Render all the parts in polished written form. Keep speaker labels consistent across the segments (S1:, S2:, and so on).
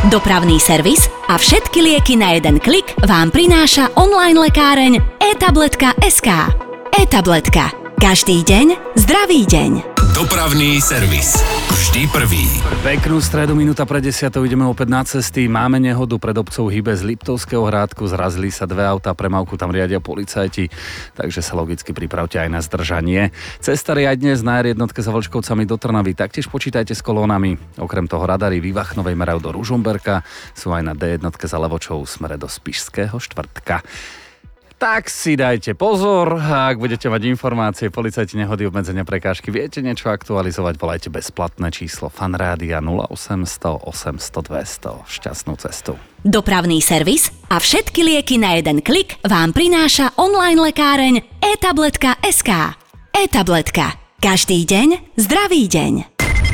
S1: Dopravný servis a všetky lieky na jeden klik vám prináša online lekáreň e-tabletka.sk. E-tabletka. Každý deň zdravý deň.
S2: Dopravný servis. Vždy prvý.
S3: Peknú stredu, minúta pred 10. Ideme opäť na cesty. Máme nehodu pred obcov Hybe z Liptovského Hrádku. Zrazili sa dve autá, premávku tam riadia policajti, takže sa logicky pripravte aj na zdržanie. Cesta riadne z R1 za Vlčkovcami do Trnavy. Taktiež počítajte s kolónami. Okrem toho radary Vývachnovej merajú do Ružomberka. Sú aj na D1 za Levočou smere do Spišského Štvrtka. Tak si dajte pozor, ak budete mať informácie, policajti, nehody, obmedzenia, prekážky, viete niečo aktualizovať, volajte bezplatné číslo Fanrádia 0800 800 200. Šťastnú cestu.
S1: Dopravný servis a všetky lieky na jeden klik vám prináša online lekáreň e-tabletka.sk. E-tabletka. Každý deň zdravý deň.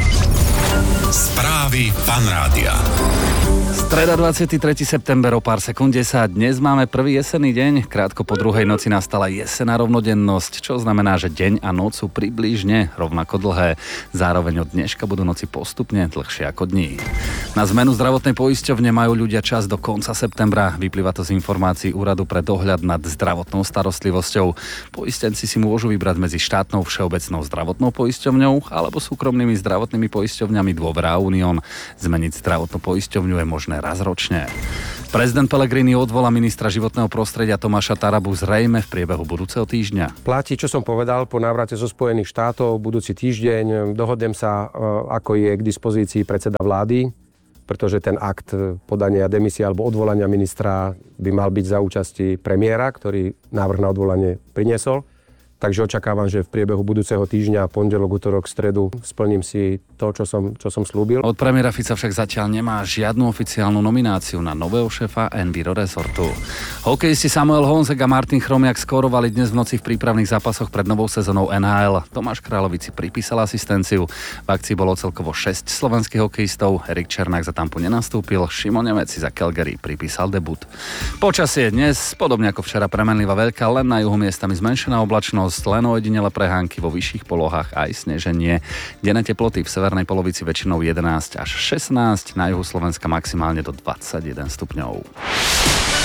S2: Správy Fanrádia.
S3: Streda 23. september, o pár sekúnd 10. Dnes máme prvý jesenný deň. Krátko po druhej noci nastala jesenná rovnodennosť, čo znamená, že deň a noc sú približne rovnako dlhé. Zároveň od dneška budú noci postupne dlhšie ako dní. Na zmenu zdravotnej poisťovne majú ľudia čas do konca septembra. Vyplýva to z informácií Úradu pre dohľad nad zdravotnou starostlivosťou. Poistenci si môžu vybrať medzi štátnou všeobecnou zdravotnou poisťovňou alebo súkromnými zdravotnými poisťovňami Dôvera a Unión. Zmeniť zdravotnú poisťovňu je možné raz ročne. Prezident Pellegrini odvolá ministra životného prostredia Tomáša Tarabu zrejme v priebehu budúceho týždňa.
S4: Platí, čo som povedal, po návrate zo Spojených štátov budúci týždeň. Dohodnem sa, ako je k dispozícii predseda vlády, pretože ten akt podania demisie alebo odvolania ministra by mal byť za účasti premiéra, ktorý návrh na odvolanie priniesol. Takže očakávam, že v priebehu budúceho týždňa, pondelok, utorok, stredu splním si to, čo som slúbil.
S3: Od premiéra Fica však zatiaľ nemá žiadnu oficiálnu nomináciu na nového šéfa Enviro Resortu. Hokejisti Samuel Honzek a Martin Chromiak skórovali dnes v noci v prípravných zápasoch pred novou sezónou NHL. Tomáš Kráľovici pripísal asistenciu. V akcii bolo celkovo 6 slovenských hokejistov. Erik Černák za Tampu nenastúpil, Šimon Nemec si za Calgary pripísal debut. Počasie dnes, podobne ako včera, premenlivá veľká, len na juhu miestami zmenšená oblačnosť. Len ojedinele prehánky, vo vyšších polohách aj sneženie. Denné teploty v severnej polovici väčšinou 11 až 16, na juhu Slovenska maximálne do 21 stupňov.